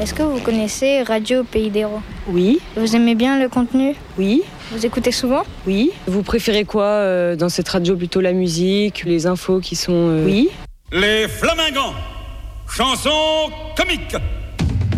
Est-ce que vous connaissez Radio Pays d'Hérault ? Oui. Vous aimez bien le contenu ? Oui. Vous écoutez souvent ? Oui. Vous préférez quoi dans cette radio ? Plutôt la musique, les infos qui sont... Oui. Les Flamingants, chanson comique.